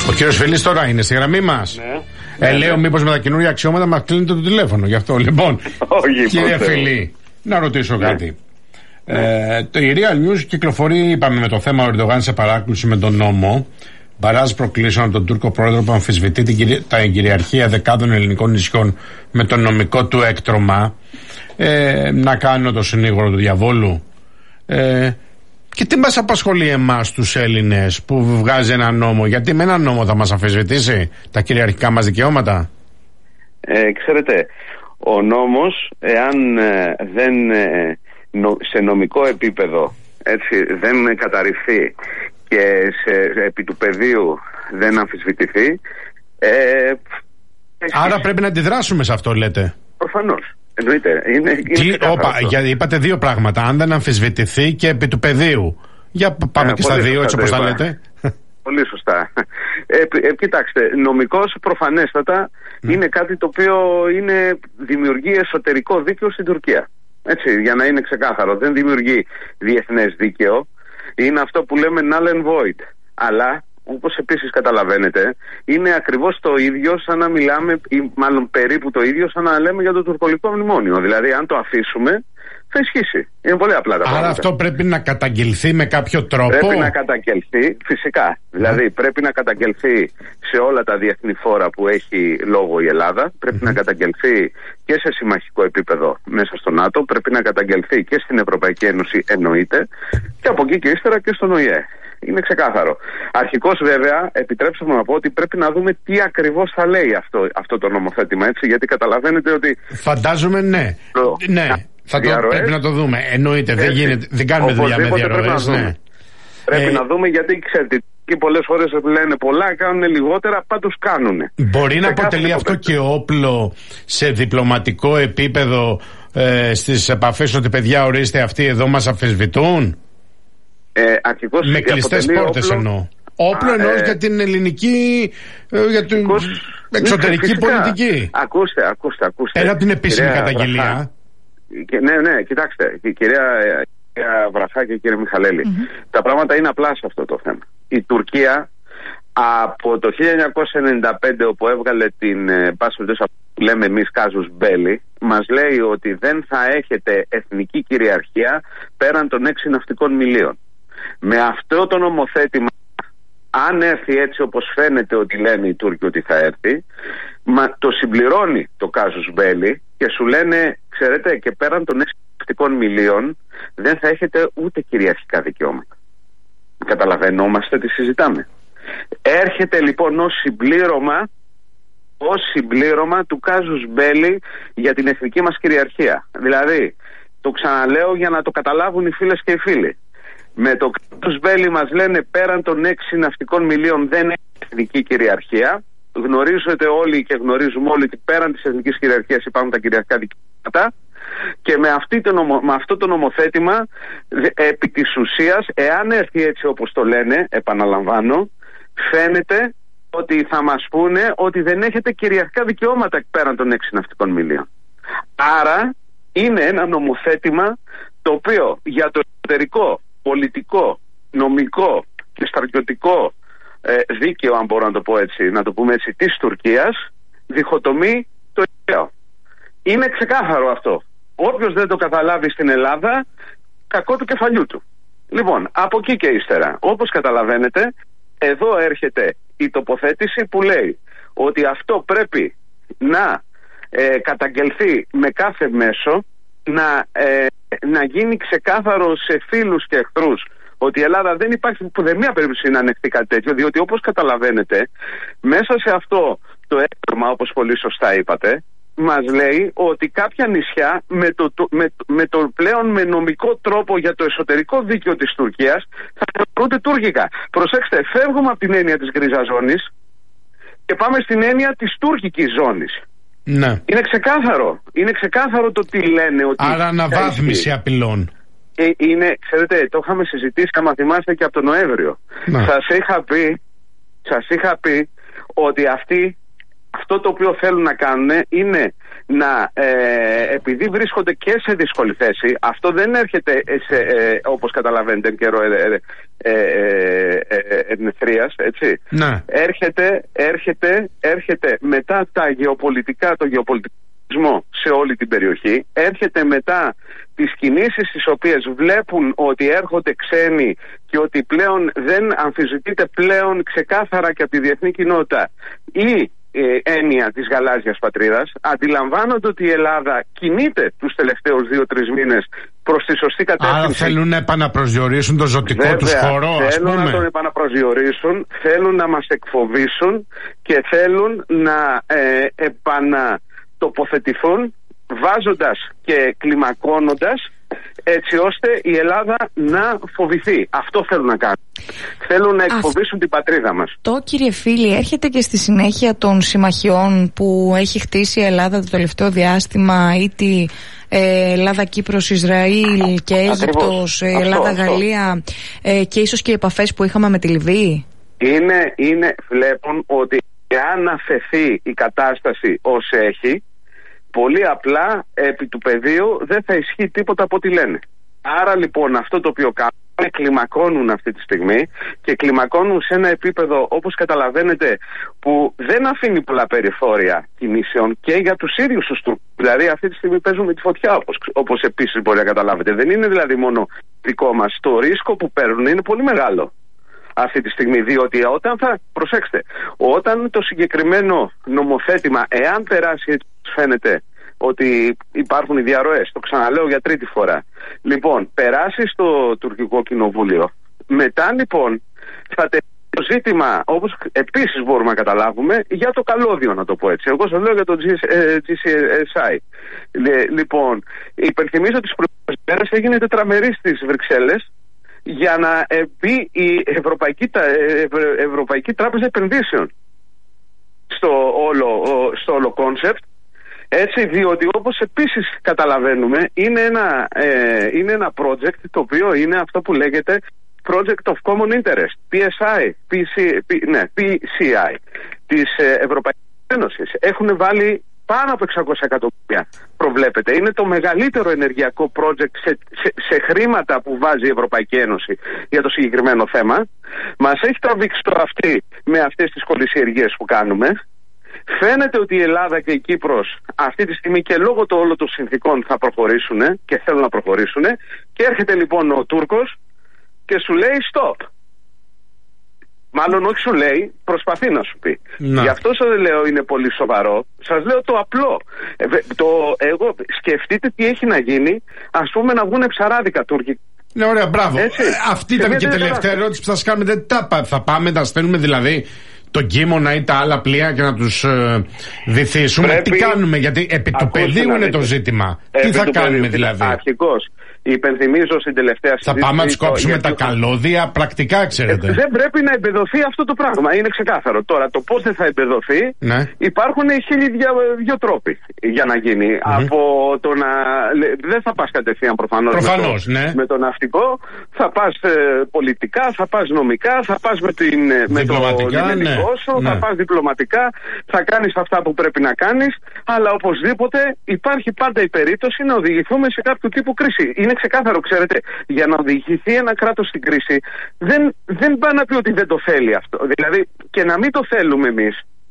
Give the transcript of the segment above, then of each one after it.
Ο κύριος Φιλής τώρα είναι στη γραμμή μας. Ναι. Λέω μήπως με τα καινούργια αξιώματα μας κλείνετε το τηλέφωνο. Γι' αυτό λοιπόν. Όχι, κύριε Φιλή, να ρωτήσω κάτι. Το Real News κυκλοφορεί, είπαμε, με το θέμα ο Ερντογάν σε παράκληση με τον νόμο. Μπαράζ προκλήσεων από τον Τούρκο πρόεδρο που αμφισβητεί την κυριαρχία δεκάδων ελληνικών νησιών με το νομικό του έκτρωμα. Να κάνω το συνήγορο του διαβόλου. Και τι μας απασχολεί εμάς τους Έλληνες που βγάζει ένα νόμο? Γιατί με ένα νόμο θα μας αμφισβητήσει τα κυριαρχικά μας δικαιώματα? Ξέρετε, ο νόμος, εάν δεν σε νομικό επίπεδο έτσι, δεν καταρριφθεί και επί του πεδίου δεν αμφισβητηθεί, άρα πρέπει να αντιδράσουμε σε αυτό, λέτε? Προφανώς. Εννοείται. Είπατε δύο πράγματα. Αν δεν αμφισβητηθεί και επί του πεδίου. Για πάμε και στα δύο, έτσι όπως τα λέτε. Πολύ σωστά. Κοιτάξτε, νομικώς προφανέστατα είναι κάτι το οποίο δημιουργεί εσωτερικό δίκαιο στην Τουρκία. Έτσι, για να είναι ξεκάθαρο. Δεν δημιουργεί διεθνές δίκαιο. Είναι αυτό που λέμε null and void. Αλλά, όπως επίσης καταλαβαίνετε, είναι ακριβώς το ίδιο σαν να μιλάμε, ή μάλλον περίπου το ίδιο σαν να λέμε για το τουρκολικό μνημόνιο. Δηλαδή, αν το αφήσουμε, θα ισχύσει. Είναι πολύ απλά τα πράγματα. Άρα αυτό πρέπει να καταγγελθεί με κάποιο τρόπο? Πρέπει να καταγγελθεί, φυσικά. Δηλαδή, πρέπει να καταγγελθεί σε όλα τα διεθνή φόρα που έχει λόγο η Ελλάδα. Πρέπει να καταγγελθεί και σε συμμαχικό επίπεδο μέσα στο ΝΑΤΟ. Πρέπει να καταγγελθεί και στην Ευρωπαϊκή Ένωση, εννοείται. Και από εκεί και ύστερα και στον ΟΗΕ. Είναι ξεκάθαρο. Αρχικώς, βέβαια, επιτρέψτε μου να πω ότι πρέπει να δούμε τι ακριβώς θα λέει αυτό το νομοθέτημα. Έτσι, γιατί καταλαβαίνετε ότι. Φαντάζομαι, ναι. Πρέπει να το δούμε. Εννοείται, δεν κάνουμε δουλειά με διαρροές. Πρέπει να δούμε, γιατί ξέρετε, και πολλές φορές λένε πολλά, κάνουν λιγότερα, πάντως κάνουν. Μπορεί να αποτελεί αυτό και όπλο σε διπλωματικό επίπεδο στις επαφές, ότι παιδιά, ορίστε, αυτοί εδώ μας αμφισβητούν? Με κλειστές πόρτες εννοώ. Όπλο εννοώ για την ελληνική, για την εξωτερική πολιτική. Ακούστε. Πέρα από την επίσημη καταγγελία. Ναι, κοιτάξτε, η κυρία Βραχά και κύριε Μιχαλέλη, τα πράγματα είναι απλά σε αυτό το θέμα. Η Τουρκία από το 1995, όπου έβγαλε την που λέμε εμείς κάζους μπέλι, μας λέει ότι δεν θα έχετε εθνική κυριαρχία πέραν των 6 ναυτικών μιλίων. Με αυτό το νομοθέτημα, αν έρθει έτσι όπως φαίνεται ότι λένε οι Τούρκοι ότι θα έρθει, το συμπληρώνει το κάζους μπέλι και σου λένε, ξέρετε, και πέραν των 6 ναυτικών μιλίων δεν θα έχετε ούτε κυριαρχικά δικαιώματα. Καταλαβαίνόμαστε τι συζητάμε. Έρχεται λοιπόν ως συμπλήρωμα του κάζους μπέλι για την εθνική μας κυριαρχία. Δηλαδή, το ξαναλέω για να το καταλάβουν οι φίλες και οι φίλοι. Με το κάζους μπέλι μας λένε πέραν των 6 ναυτικών μιλίων δεν έχει εθνική κυριαρχία. Γνωρίζετε όλοι και γνωρίζουμε όλοι ότι πέραν της εθνικής κυριαρχίας υπάρχουν τα κυριαρχικά δικαιώματα. Και με αυτό το νομοθέτημα, επί της ουσίας, εάν έρθει έτσι όπως το λένε, επαναλαμβάνω, φαίνεται ότι θα μας πούνε ότι δεν έχετε κυριαρχικά δικαιώματα πέραν των 6 ναυτικών μιλίων. Άρα είναι ένα νομοθέτημα το οποίο για το εσωτερικό, πολιτικό, νομικό και στρατιωτικό δίκαιο, αν μπορώ να το πω έτσι, να το πούμε έτσι, της Τουρκίας, διχοτομεί το Αιγαίο. Είναι ξεκάθαρο αυτό. Όποιος δεν το καταλάβει στην Ελλάδα, κακό του κεφαλιού του. Λοιπόν, από εκεί και ύστερα, όπως καταλαβαίνετε, εδώ έρχεται η τοποθέτηση που λέει ότι αυτό πρέπει να καταγγελθεί με κάθε μέσο, να γίνει ξεκάθαρο σε φίλους και εχθρούς ότι η Ελλάδα δεν υπάρχει πουδεμία περίπτωση να ανεχθεί κάτι τέτοιο, διότι όπως καταλαβαίνετε, μέσα σε αυτό το έκτρωμα, όπως πολύ σωστά είπατε, μας λέει ότι κάποια νησιά με το πλέον με νομικό τρόπο για το εσωτερικό δίκαιο της Τουρκίας θα θεωρούνται τουρκικά. Προσέξτε, φεύγουμε από την έννοια της γκρίζα ζώνης και πάμε στην έννοια της τουρκικής ζώνης. Ναι. Είναι ξεκάθαρο το τι λένε. Ότι άρα αναβάθμιση απειλών. Ξέρετε, το είχαμε συζητήσει, άμα θυμάστε, και από τον Νοέμβριο. Σας είχα πει ότι αυτό το οποίο θέλουν να κάνουν είναι να, επειδή βρίσκονται και σε δύσκολη θέση, αυτό δεν έρχεται όπως καταλαβαίνετε Ερυθρίας, έτσι. Ναι. Έρχεται μετά το γεωπολιτισμό σε όλη την περιοχή, έρχεται μετά τις κινήσεις τις οποίες βλέπουν ότι έρχονται ξένοι και ότι πλέον δεν αμφισβητείται πλέον ξεκάθαρα και από τη διεθνή κοινότητα η έννοια της γαλάζιας πατρίδας. Αντιλαμβάνονται ότι η Ελλάδα κινείται τους τελευταίους 2-3 μήνες προς τη σωστή κατεύθυνση. Άρα θέλουν να επαναπροσδιορίσουν το ζωτικό τους χώρο, ας πούμε. Θέλουν να τον επαναπροσδιορίσουν, θέλουν να μας εκφοβήσουν και θέλουν να επανατοποθετηθούν βάζοντας και κλιμακώνοντας έτσι ώστε η Ελλάδα να φοβηθεί. Αυτό θέλουν να κάνουν. Θέλουν να εκφοβήσουν την πατρίδα μας. Το, κύριε Φίλη, έρχεται και στη συνέχεια των συμμαχιών που έχει χτίσει η Ελλάδα το τελευταίο διάστημα, ή τη Ελλάδα, Κύπρος, Ισραήλ και Αίγυπτος, Ελλάδα, Γαλλία, και ίσως και οι επαφές που είχαμε με τη Λιβύη. Βλέπουν ότι εάν αφαιθεί η κατάσταση ως έχει, πολύ απλά επί του πεδίου δεν θα ισχύει τίποτα από ό,τι λένε. Άρα λοιπόν αυτό το οποίο κάνουν, κλιμακώνουν αυτή τη στιγμή και κλιμακώνουν σε ένα επίπεδο, όπως καταλαβαίνετε, που δεν αφήνει πολλά περιθώρια κινήσεων και για τους ίδιους τους Τούρκους. Δηλαδή αυτή τη στιγμή παίζουν με τη φωτιά, όπως επίσης μπορεί να καταλάβετε. Δεν είναι δηλαδή μόνο δικό μας. Το ρίσκο που παίρνουν είναι πολύ μεγάλο αυτή τη στιγμή, διότι όταν το συγκεκριμένο νομοθέτημα, εάν περάσει, έτσι φαίνεται ότι υπάρχουν οι διαρροές, το ξαναλέω για τρίτη φορά, λοιπόν, περάσει στο τουρκικό κοινοβούλιο, μετά λοιπόν θα το ζήτημα, όπως επίσης μπορούμε να καταλάβουμε, για το καλώδιο, να το πω έτσι. Εγώ σας λέω για το GCSI. Λοιπόν, υπενθυμίζω ότι τις προηγούμενες μέρες έγινε τετραμερή στις Βρυξέλλες για να μπει η Ευρωπαϊκή Τράπεζα Επενδύσεων στο όλο κόνσεπτ, έτσι, διότι όπως επίσης καταλαβαίνουμε είναι ένα project το οποίο είναι αυτό που λέγεται Project of Common Interest, PCI της Ευρωπαϊκής Ένωσης. Έχουν βάλει πάνω από 600 εκατομμύρια, προβλέπεται. Είναι το μεγαλύτερο ενεργειακό project σε χρήματα που βάζει η Ευρωπαϊκή Ένωση για το συγκεκριμένο θέμα. Μας έχει τραβήξει το αυτή με αυτές τις κολυσιεργίες που κάνουμε. Φαίνεται ότι η Ελλάδα και η Κύπρος αυτή τη στιγμή και λόγω του όλων των συνθήκων θα προχωρήσουν και θέλουν να προχωρήσουν, και έρχεται λοιπόν ο Τούρκος και σου λέει stop. Μάλλον όχι σου λέει, προσπαθεί να σου πει. Γι' αυτό σας λέω είναι πολύ σοβαρό. Σας λέω το απλό. Εγώ σκεφτείτε τι έχει να γίνει, ας πούμε, να βγουν ψαράδικα Τούρκοι. Ναι, ωραία, μπράβο. Αυτή ήταν και η τελευταία ερώτηση που θα σας κάνουμε. Θα πάμε να στέλνουμε δηλαδή τον Κίμωνα ή τα άλλα πλοία και να τους βυθίσουμε? Τι κάνουμε, γιατί επί του πεδίου είναι το ζήτημα. Τι θα κάνουμε δηλαδή? Αρχικώς, υπενθυμίζω στην τελευταία συζήτηση. Θα πάμε να τους κόψουμε τα καλώδια, πρακτικά, ξέρετε. Δεν πρέπει να εμπεδοθεί αυτό το πράγμα. Είναι ξεκάθαρο. Τώρα, το πώς δεν θα εμπεδοθεί, υπάρχουν 1002 τρόποι για να γίνει. Από το να. Δεν θα πας κατευθείαν προφανώς με το ναυτικό. Θα πας πολιτικά, θα πας νομικά, θα πας με το λιμενικό σου, θα πας διπλωματικά, θα κάνεις αυτά που πρέπει να κάνεις. Αλλά οπωσδήποτε υπάρχει πάντα η περίπτωση να οδηγηθούμε σε κάποιο τύπου κρίση. Είναι ξεκάθαρο, ξέρετε, για να οδηγηθεί ένα κράτος στην κρίση δεν πάει να πει ότι δεν το θέλει αυτό. Δηλαδή, και να μην το θέλουμε εμείς.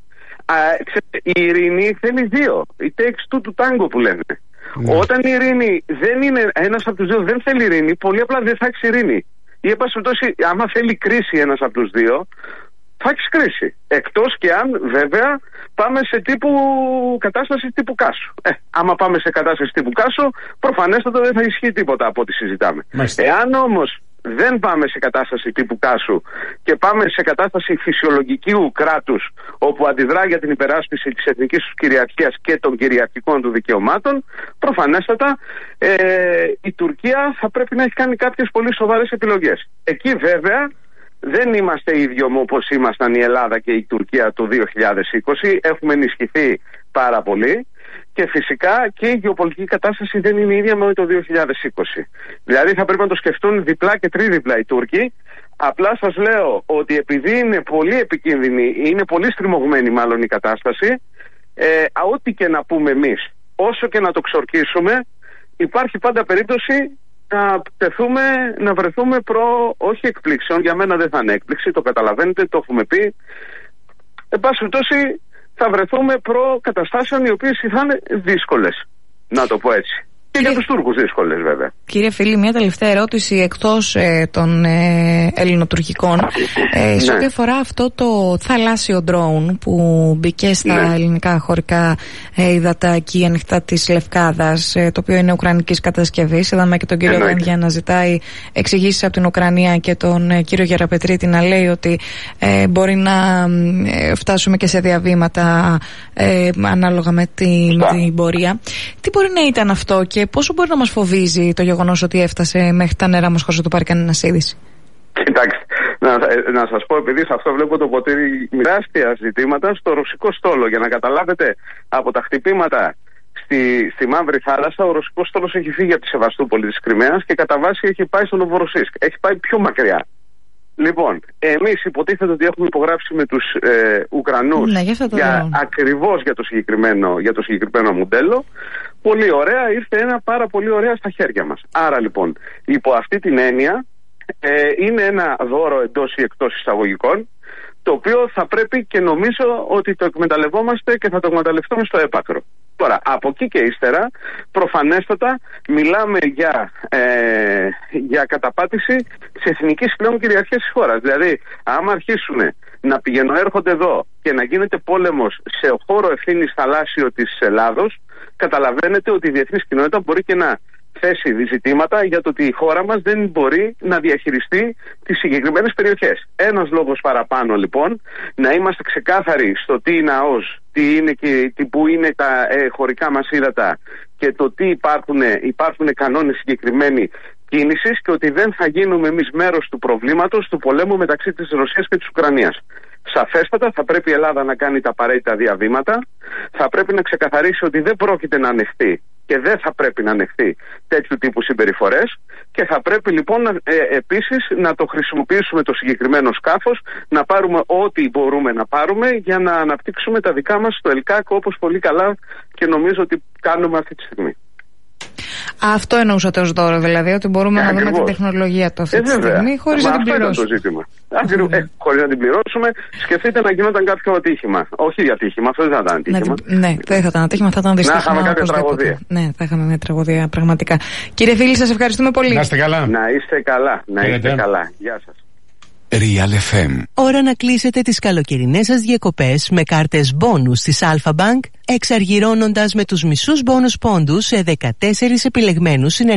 Η ειρήνη θέλει δύο. Η takes two to tango που λένε. Όταν η ειρήνη δεν είναι, ένας από τους δύο δεν θέλει ειρήνη, πολύ απλά δεν θα έχει ειρήνη. Ή εν πάση περιπτώσει, άμα θέλει κρίση ένας από τους δύο, θα έχει κρίση. Εκτός και αν βέβαια πάμε σε κατάσταση τύπου Κάσου. Άμα πάμε σε κατάσταση τύπου Κάσου, προφανέστατα δεν θα ισχύει τίποτα από ό,τι συζητάμε. Εάν όμως δεν πάμε σε κατάσταση τύπου Κάσου και πάμε σε κατάσταση φυσιολογικού κράτους, όπου αντιδρά για την υπεράσπιση της εθνικής του κυριαρχίας και των κυριαρχικών του δικαιωμάτων, προφανέστατα η Τουρκία θα πρέπει να έχει κάνει κάποιες πολύ σοβαρές επιλογές. Εκεί βέβαια δεν είμαστε ίδιο όπως ήμασταν η Ελλάδα και η Τουρκία το 2020. Έχουμε ενισχυθεί πάρα πολύ και φυσικά και η γεωπολιτική κατάσταση δεν είναι ίδια με το 2020. Δηλαδή θα πρέπει να το σκεφτούν διπλά και τρίδιπλα οι Τούρκοι. Απλά σας λέω ότι επειδή είναι πολύ επικίνδυνη, είναι πολύ στριμωγμένη μάλλον η κατάσταση, ό,τι και να πούμε εμείς, όσο και να το ξορκίσουμε, υπάρχει πάντα περίπτωση να βρεθούμε όχι εκπλήξεων, για μένα δεν θα είναι έκπληξη, το καταλαβαίνετε, το έχουμε πει. Εν πάση περιπτώσει, θα βρεθούμε καταστάσεων οι οποίες θα είναι δύσκολες, να το πω έτσι. Και για τους Τούρκους δύσκολες, βέβαια. Κύριε Φίλη, μια τελευταία ερώτηση εκτός των ελληνοτουρκικών. Σε ό,τι αφορά αυτό το θαλάσσιο ντρόουν που μπήκε στα ελληνικά χωρικά υδατά και ανοιχτά της Λευκάδας, το οποίο είναι ουκρανικής κατασκευής. Είδαμε και τον κύριο Γανδιά να ζητάει εξηγήσεις από την Ουκρανία και τον κύριο Γεραπετρίτη να λέει ότι μπορεί να φτάσουμε και σε διαβήματα ανάλογα με την πορεία. Τι μπορεί να ήταν αυτό και πόσο μπορεί να μας φοβίζει το γεγονός ότι έφτασε μέχρι τα νερά μας χωρίς να το πάρει κανένας είδηση? Κοιτάξτε, να σας πω, επειδή σε αυτό βλέπω το ποτήρι, τεράστια ζητήματα στο ρωσικό στόλο. Για να καταλάβετε, από τα χτυπήματα στη Μαύρη Θάλασσα, ο ρωσικός στόλος έχει φύγει από τη Σεβαστούπολη της Κριμαίας και κατά βάση έχει πάει στο Νοβοροσίσκ. Έχει πάει πιο μακριά. Λοιπόν, εμείς υποτίθεται ότι έχουμε υπογράψει με τους Ουκρανούς ακριβώς για το συγκεκριμένο μοντέλο. Πολύ ωραία, ήρθε ένα πάρα πολύ ωραία στα χέρια μας. Άρα λοιπόν, υπό αυτή την έννοια, είναι ένα δώρο εντός ή εκτός εισαγωγικών, το οποίο θα πρέπει και νομίζω ότι το εκμεταλλευόμαστε και θα το εκμεταλλευτούμε στο έπακρο. Τώρα, από εκεί και ύστερα, προφανέστατα μιλάμε για καταπάτηση της εθνικής πλέον κυριαρχίας της χώρας. Δηλαδή, άμα αρχίσουν να πηγαινοέρχονται εδώ και να γίνεται πόλεμος σε χώρο ευθύνης θαλάσσιο της Ελλάδος, καταλαβαίνετε ότι η διεθνής κοινότητα μπορεί και να θέσει ζητήματα για το ότι η χώρα μας δεν μπορεί να διαχειριστεί τις συγκεκριμένες περιοχές. Ένας λόγος παραπάνω λοιπόν, να είμαστε ξεκάθαροι στο τι είναι ΑΟΣ, τι είναι και πού είναι τα χωρικά μας ύδατα και το τι υπάρχουν κανόνες συγκεκριμένοι κίνησης και ότι δεν θα γίνουμε εμείς μέρος του προβλήματος του πολέμου μεταξύ της Ρωσίας και της Ουκρανίας. Σαφέστατα θα πρέπει η Ελλάδα να κάνει τα απαραίτητα διαβήματα, θα πρέπει να ξεκαθαρίσει ότι δεν πρόκειται να ανεχθεί και δεν θα πρέπει να ανεχθεί τέτοιου τύπου συμπεριφορές και θα πρέπει λοιπόν επίσης να το χρησιμοποιήσουμε το συγκεκριμένο σκάφος, να πάρουμε ό,τι μπορούμε να πάρουμε για να αναπτύξουμε τα δικά μας στο ΕΛΚΑΚ όπως πολύ καλά και νομίζω ότι κάνουμε αυτή τη στιγμή. Αυτό εννοούσατε ως δώρο, δηλαδή, ότι μπορούμε να δούμε την τεχνολογία του αυτή τη στιγμή χωρίς να την πληρώσουμε. Αυτό είναι το ζήτημα. Χωρίς να την πληρώσουμε, σκεφτείτε να γινόταν κάποιο ατύχημα. Όχι ατύχημα, αυτό δεν θα ήταν ατύχημα. Ναι, δεν θα ήταν ατύχημα, θα ήταν δυστυχώς. Να είχαμε κάποια τραγωδία. Ναι, θα είχαμε μια τραγωδία, πραγματικά. Κύριε Φίλη, σας ευχαριστούμε πολύ. Να είστε καλά. Να είστε καλά. Να είστε καλά. Γεια σας. Real FM. Ώρα να κλείσετε τις καλοκαιρινές σας διακοπές με κάρτες μπόνους της Alpha Bank, εξαργυρώνοντας με τους μισούς μπόνους πόντους σε 14 επιλεγμένους συνεργάτες.